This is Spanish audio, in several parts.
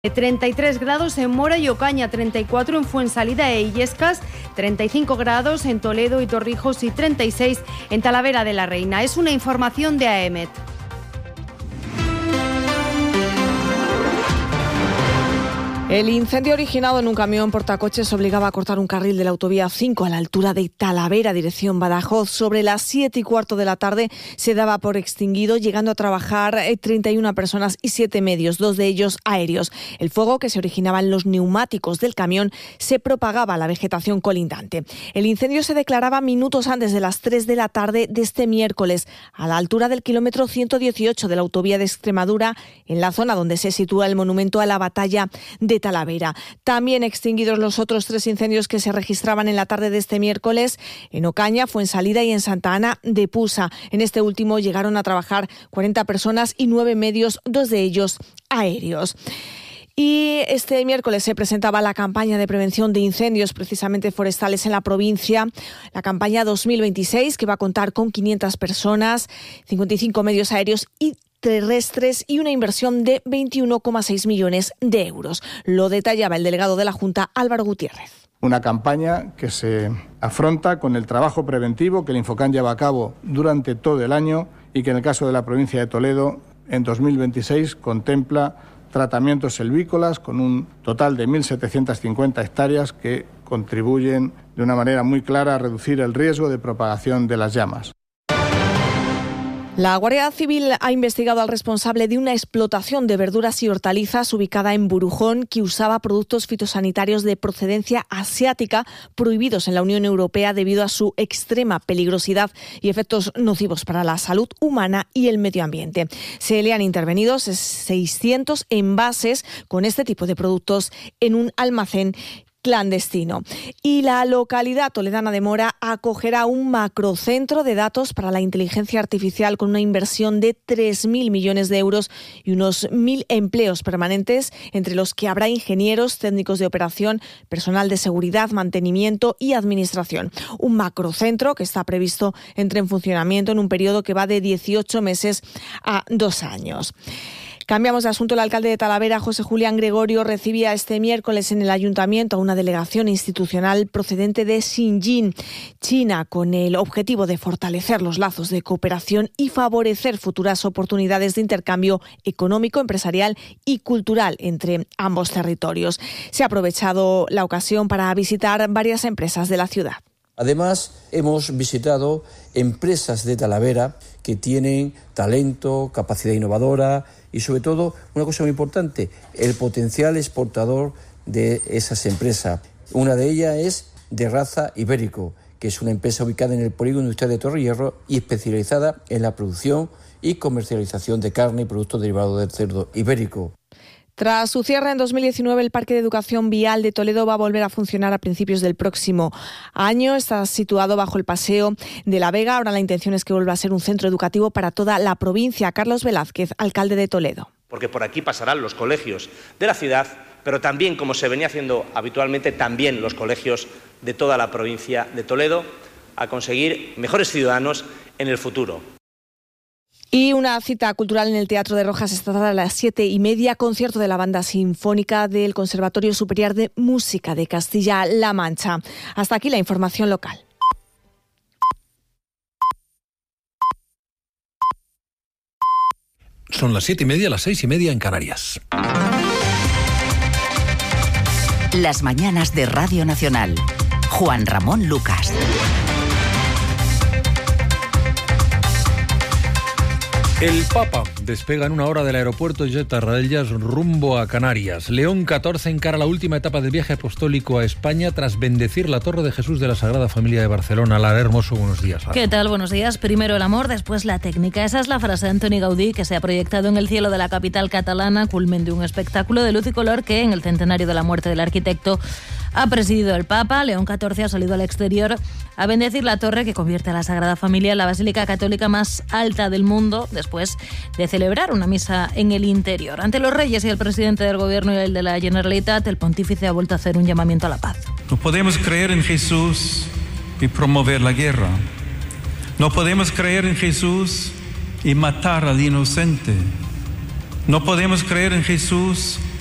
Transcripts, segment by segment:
33 grados en Mora y Ocaña, 34 en Fuensalida e Illescas, 35 grados en Toledo y Torrijos y 36 en Talavera de la Reina. Es una información de AEMET. El incendio originado en un camión portacoches obligaba a cortar un carril de la autovía 5 a la altura de Talavera, dirección Badajoz. Sobre las 7:15 de la tarde se daba por extinguido, llegando a trabajar 31 personas y 7 medios, 2 de ellos aéreos. El fuego, que se originaba en los neumáticos del camión, se propagaba a la vegetación colindante. El incendio se declaraba minutos antes de las 3 de la tarde de este miércoles, a la altura del kilómetro 118 de la autovía de Extremadura, en la zona donde se sitúa el monumento a la batalla de Talavera. También extinguidos los otros 3 incendios que se registraban en la tarde de este miércoles en Ocaña, Fuensalida y en Santa Ana de Pusa. En este último llegaron a trabajar 40 personas y 9 medios, 2 de ellos aéreos. Y este miércoles se presentaba la campaña de prevención de incendios, precisamente forestales, en la provincia. La campaña 2026, que va a contar con 500 personas, 55 medios aéreos y terrestres y una inversión de 21,6 millones de euros. Lo detallaba el delegado de la Junta, Álvaro Gutiérrez. Una campaña que se afronta con el trabajo preventivo que el Infocan lleva a cabo durante todo el año y que en el caso de la provincia de Toledo en 2026 contempla tratamientos selvícolas con un total de 1.750 hectáreas que contribuyen de una manera muy clara a reducir el riesgo de propagación de las llamas. La Guardia Civil ha investigado al responsable de una explotación de verduras y hortalizas ubicada en Burujón, que usaba productos fitosanitarios de procedencia asiática prohibidos en la Unión Europea debido a su extrema peligrosidad y efectos nocivos para la salud humana y el medio ambiente. Se le han intervenido 600 envases con este tipo de productos en un almacén clandestino. Y la localidad toledana de Mora acogerá un macrocentro de datos para la inteligencia artificial con una inversión de 3.000 millones de euros y unos 1.000 empleos permanentes, entre los que habrá ingenieros, técnicos de operación, personal de seguridad, mantenimiento y administración. Un macrocentro que está previsto entre en funcionamiento en un periodo que va de 18 meses a 2 años. Cambiamos de asunto. El alcalde de Talavera, José Julián Gregorio, recibía este miércoles en el ayuntamiento a una delegación institucional procedente de Xinjiang, China, con el objetivo de fortalecer los lazos de cooperación y favorecer futuras oportunidades de intercambio económico, empresarial y cultural entre ambos territorios. Se ha aprovechado la ocasión para visitar varias empresas de la ciudad. Además, hemos visitado empresas de Talavera que tienen talento, capacidad innovadora y, sobre todo, una cosa muy importante, el potencial exportador de esas empresas. Una de ellas es de raza Ibérico, que es una empresa ubicada en el polígono industrial de Torrehierro y especializada en la producción y comercialización de carne y productos derivados del cerdo ibérico. Tras su cierre en 2019, el Parque de Educación Vial de Toledo va a volver a funcionar a principios del próximo año. Está situado bajo el Paseo de la Vega. Ahora la intención es que vuelva a ser un centro educativo para toda la provincia. Carlos Velázquez, alcalde de Toledo. Porque por aquí pasarán los colegios de la ciudad, pero también, como se venía haciendo habitualmente, también los colegios de toda la provincia de Toledo, a conseguir mejores ciudadanos en el futuro. Y una cita cultural en el Teatro de Rojas esta tarde a las 7:30, concierto de la Banda Sinfónica del Conservatorio Superior de Música de Castilla-La Mancha. Hasta aquí la información local. Son las 7:30, las 6:30 en Canarias. Las mañanas de Radio Nacional. Juan Ramón Lucas. El Papa despega en una hora del aeropuerto Josep Tarradellas rumbo a Canarias. León XIV encara la última etapa del viaje apostólico a España tras bendecir la Torre de Jesús de la Sagrada Familia de Barcelona. Lara Hermoso, buenos días. ¿Qué tal? Buenos días. Primero el amor, después la técnica. Esa es la frase de Antoni Gaudí, que se ha proyectado en el cielo de la capital catalana, culmen de un espectáculo de luz y color que, en el centenario de la muerte del arquitecto, ha presidido el Papa. León XIV ha salido al exterior a bendecir la torre que convierte a la Sagrada Familia en la basílica católica más alta del mundo, después de celebrar una misa en el interior. Ante los reyes y el presidente del gobierno y el de la Generalitat, el pontífice ha vuelto a hacer un llamamiento a la paz. No podemos creer en Jesús y promover la guerra. No podemos creer en Jesús y matar al inocente. No podemos creer en Jesús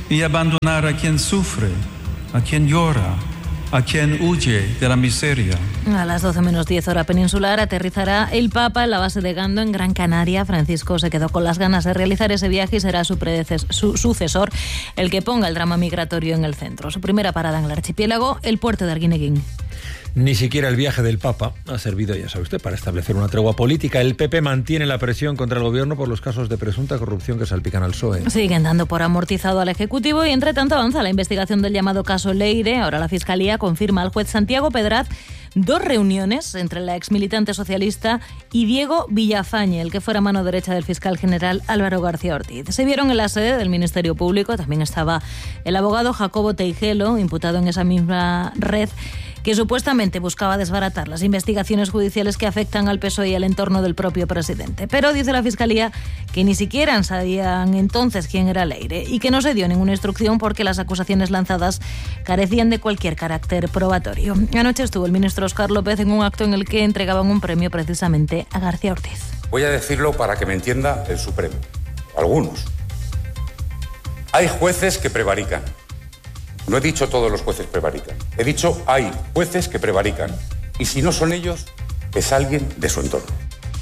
y abandonar a quien sufre, a quien llora, a quien huye de la miseria. A las 12:10 hora peninsular aterrizará el Papa en la base de Gando en Gran Canaria. Francisco se quedó con las ganas de realizar ese viaje y será su sucesor el que ponga el drama migratorio en el centro. Su primera parada en el archipiélago, el puerto de Arguineguín. Ni siquiera el viaje del Papa ha servido, ya sabe usted, para establecer una tregua política. El PP mantiene la presión contra el gobierno por los casos de presunta corrupción que salpican al PSOE. Siguen dando por amortizado al Ejecutivo y, entre tanto, avanza la investigación del llamado caso Leire. Ahora la Fiscalía confirma al juez Santiago Pedraz 2 reuniones entre la exmilitante socialista y Diego Villafañe, el que fuera mano derecha del fiscal general Álvaro García Ortiz. Se vieron en la sede del Ministerio Público. También estaba el abogado Jacobo Teijelo, imputado en esa misma red, que supuestamente buscaba desbaratar las investigaciones judiciales que afectan al PSOE y al entorno del propio presidente. Pero dice la Fiscalía que ni siquiera sabían entonces quién era Leire y que no se dio ninguna instrucción porque las acusaciones lanzadas carecían de cualquier carácter probatorio. Anoche estuvo el ministro Óscar López en un acto en el que entregaban un premio precisamente a García Ortiz. Voy a decirlo para que me entienda el Supremo. Algunos. Hay jueces que prevarican. No he dicho todos los jueces prevarican. He dicho hay jueces que prevarican. Y si no son ellos, es alguien de su entorno.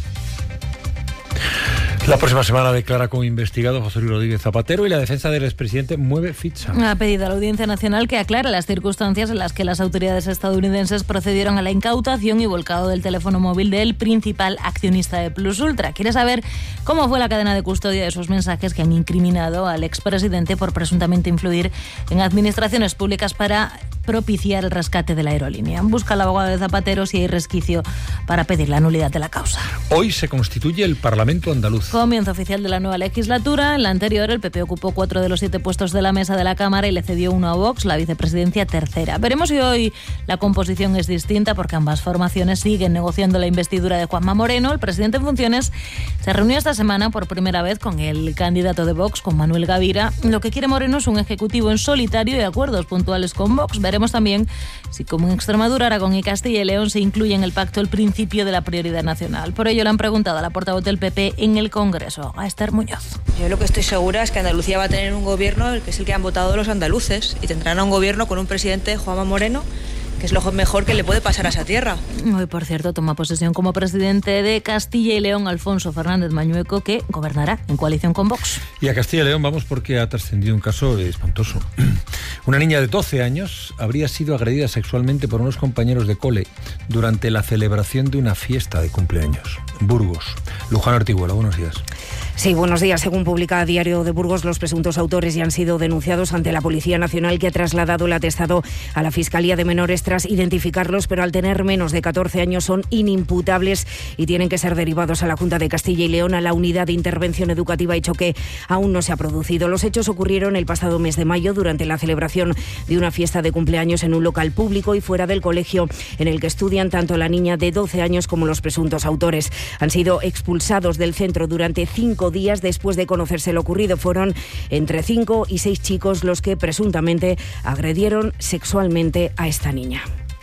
La próxima semana declara como investigado José Luis Rodríguez Zapatero y la defensa del expresidente mueve ficha. Ha pedido a la Audiencia Nacional que aclare las circunstancias en las que las autoridades estadounidenses procedieron a la incautación y volcado del teléfono móvil del principal accionista de Plus Ultra. Quiere saber cómo fue la cadena de custodia de esos mensajes que han incriminado al expresidente por presuntamente influir en administraciones públicas para propiciar el rescate de la aerolínea. Busca al abogado de Zapatero si hay resquicio para pedir la nulidad de la causa. Hoy se constituye el Parlamento andaluz. Comienzo oficial de la nueva legislatura. En la anterior, el PP ocupó 4 de los 7 puestos de la mesa de la Cámara y le cedió 1 a Vox, la vicepresidencia tercera. Veremos si hoy la composición es distinta porque ambas formaciones siguen negociando la investidura de Juanma Moreno. El presidente en funciones se reunió esta semana por primera vez con el candidato de Vox, con Manuel Gavira. Lo que quiere Moreno es un ejecutivo en solitario y acuerdos puntuales con Vox. Veremos también si, como en Extremadura, Aragón y Castilla y León, se incluye en el pacto el principio de la prioridad nacional. Por ello le han preguntado a la portavoz del PP en el Congreso, a Esther Muñoz. Yo lo que estoy segura es que Andalucía va a tener un gobierno que es el que han votado los andaluces y tendrán un gobierno con un presidente, Juanma Moreno, que es lo mejor que le puede pasar a esa tierra. Hoy, por cierto, toma posesión como presidente de Castilla y León Alfonso Fernández Mañueco, que gobernará en coalición con Vox. Y a Castilla y León vamos porque ha trascendido un caso espantoso. Una niña de 12 años habría sido agredida sexualmente por unos compañeros de cole durante la celebración de una fiesta de cumpleaños. Burgos. Luján Ortiguela, buenos días. Sí, buenos días. Según publica Diario de Burgos, los presuntos autores ya han sido denunciados ante la Policía Nacional, que ha trasladado el atestado a la Fiscalía de Menores tras identificarlos, pero al tener menos de 14 años son inimputables y tienen que ser derivados a la Junta de Castilla y León, a la Unidad de Intervención Educativa, hecho que aún no se ha producido. Los hechos ocurrieron el pasado mes de mayo durante la celebración de una fiesta de cumpleaños en un local público y fuera del colegio en el que estudian tanto la niña de 12 años como los presuntos autores. Han sido expulsados del centro durante 5 días después de conocerse lo ocurrido. Fueron entre 5 y 6 chicos los que presuntamente agredieron sexualmente a esta niña.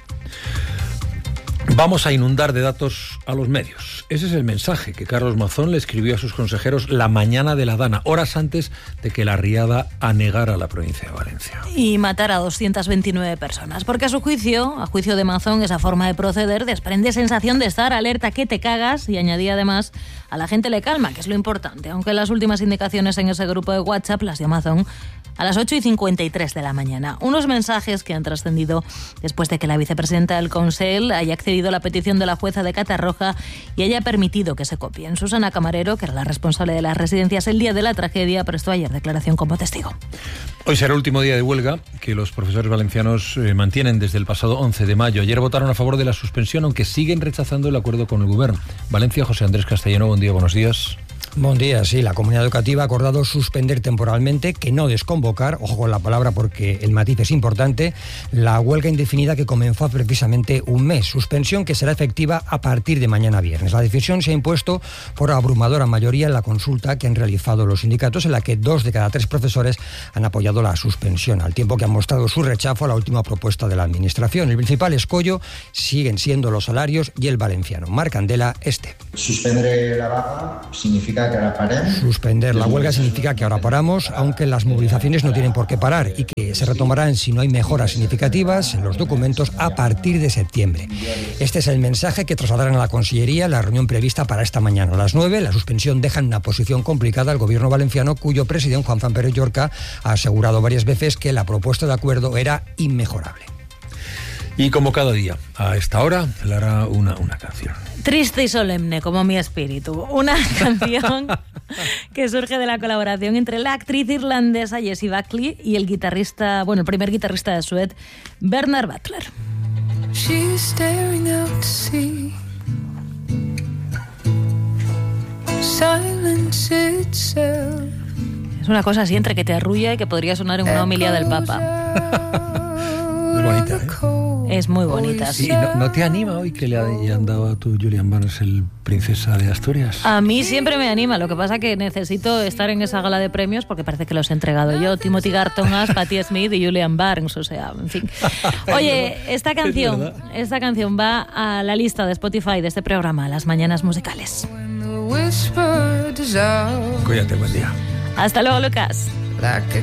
Vamos a inundar de datos a los medios. Ese es el mensaje que Carlos Mazón le escribió a sus consejeros la mañana de la Dana, horas antes de que la riada anegara la provincia de Valencia. Y matara a 229 personas, porque a juicio de Mazón, esa forma de proceder desprende sensación de estar alerta que te cagas y añadía además a la gente le calma, que es lo importante, aunque las últimas indicaciones en ese grupo de WhatsApp las dio Mazón a las 8:53 de la mañana. Unos mensajes que han trascendido después de que la vicepresidenta del Consell haya accedido a la petición de la jueza de Catarroja y haya permitido que se copien. Susana Camarero, que era la responsable de las residencias el día de la tragedia, prestó ayer declaración como testigo. Hoy será el último día de huelga que los profesores valencianos mantienen desde el pasado 11 de mayo. Ayer votaron a favor de la suspensión, aunque siguen rechazando el acuerdo con el Gobierno. Valencia, José Andrés Castellano, buen día, buenos días. Buen día, sí, la comunidad educativa ha acordado suspender temporalmente, que no desconvocar, ojo con la palabra porque el matiz es importante, la huelga indefinida que comenzó hace precisamente un mes, suspensión que será efectiva a partir de mañana viernes. La decisión se ha impuesto por abrumadora mayoría en la consulta que han realizado los sindicatos, en la que 2 de cada 3 profesores han apoyado la suspensión, al tiempo que han mostrado su rechazo a la última propuesta de la Administración. El principal escollo siguen siendo los salarios y el valenciano. Marc Candela, Suspender la vaga significa significa que ahora paremos. Suspender la huelga significa que ahora paramos, aunque las movilizaciones no tienen por qué parar y que se retomarán si no hay mejoras significativas en los documentos a partir de septiembre. Este es el mensaje que trasladarán a la Consellería en la reunión prevista para esta mañana. A las 9, la suspensión deja en una posición complicada al gobierno valenciano, cuyo presidente Juan Fran Pérez Llorca ha asegurado varias veces que la propuesta de acuerdo era inmejorable. Y como cada día, a esta hora, le hará una canción. Triste y solemne, como mi espíritu. Una canción que surge de la colaboración entre la actriz irlandesa Jessie Buckley y el guitarrista, el primer guitarrista de Suede, Bernard Butler. She's staring out to sea. Silence itself. Es una cosa así entre que te arrulla y que podría sonar en una homilía del Papa. Es bonita, ¿eh? Es muy bonita. ¿Y no te anima hoy que le hayan dado a tu Julian Barnes el Princesa de Asturias? A mí siempre me anima, lo que pasa que necesito estar en esa gala de premios porque parece que los he entregado yo, Timothy Garton, Patti Smith y Julian Barnes, o sea, en fin. Oye, esta canción va a la lista de Spotify de este programa, Las Mañanas Musicales. Cuídate, buen día. Hasta luego, Lucas. Like a